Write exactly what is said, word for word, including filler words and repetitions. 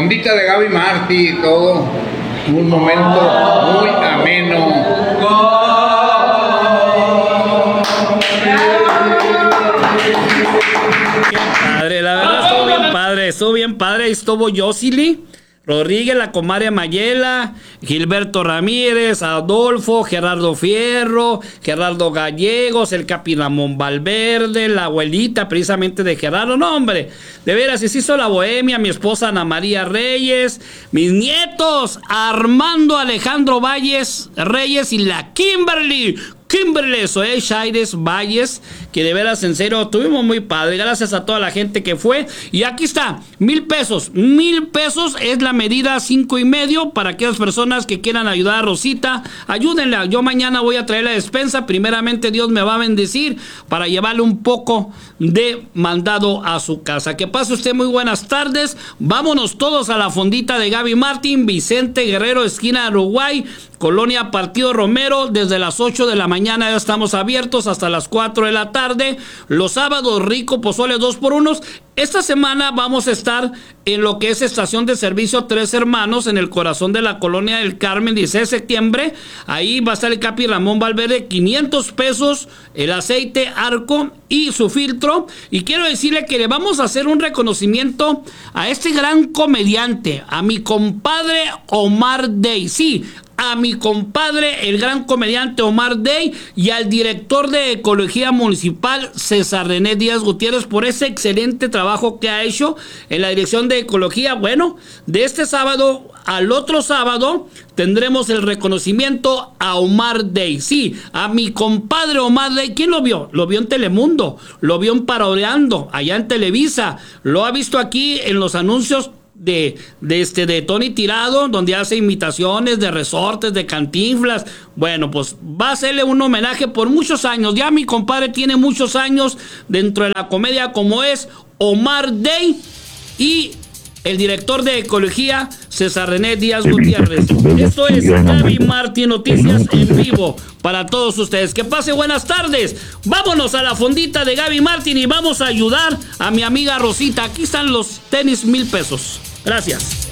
fondita de Gaby Martí y todo. Un momento muy ameno. Qué padre, la verdad estuvo bien padre, estuvo bien padre. Estuvo Yosili Rodríguez, la comadre Mayela, Gilberto Ramírez, Adolfo, Gerardo Fierro, Gerardo Gallegos, el Capi Ramón Valverde, la abuelita precisamente de Gerardo. No, hombre, de veras, se hizo la bohemia, mi esposa Ana María Reyes, mis nietos Armando Alejandro Valles Reyes y la Kimberly. Kimberly Zoe Chaires Valles, que de veras, en serio, tuvimos muy padre. Gracias a toda la gente que fue. Y aquí está, mil pesos. Mil pesos es la medida cinco y medio para aquellas personas que quieran ayudar a Rosita. Ayúdenla. Yo mañana voy a traer la despensa. Primeramente, Dios me va a bendecir para llevarle un poco de mandado a su casa. Que pase usted muy buenas tardes. Vámonos todos a la fondita de Gaby Martín, Vicente Guerrero, esquina Uruguay, Colonia Partido Romero. Desde las ocho de la mañana ya estamos abiertos hasta las cuatro de la tarde. Los sábados, rico pozole dos por unos. Esta semana vamos a estar en lo que es estación de servicio Tres Hermanos, en el corazón de la Colonia del Carmen, dieciséis de septiembre. Ahí va a estar el Capi Ramón Valverde, quinientos pesos, el aceite Arco y su filtro. Y quiero decirle que le vamos a hacer un reconocimiento a este gran comediante, a mi compadre Omar Day. Sí, a mi compadre, el gran comediante Omar Day, y al director de Ecología Municipal, César René Díaz Gutiérrez, por ese excelente trabajo que ha hecho en la dirección de Ecología. Bueno, de este sábado al otro sábado tendremos el reconocimiento a Omar Day. Sí, a mi compadre Omar Day. ¿Quién lo vio? Lo vio en Telemundo, lo vio en Parodiando, allá en Televisa, lo ha visto aquí en los anuncios de, de este de Tony Tirado, donde hace imitaciones de Resortes, de Cantinflas. Bueno, pues va a hacerle un homenaje por muchos años. Ya mi compadre tiene muchos años dentro de la comedia, como es Omar Day, y el director de Ecología, César René Díaz Gutiérrez. Esto es Gaby Martín Noticias en vivo para todos ustedes. Que pase buenas tardes. Vámonos a la fondita de Gaby Martín y vamos a ayudar a mi amiga Rosita. Aquí están los tenis mil pesos. Gracias.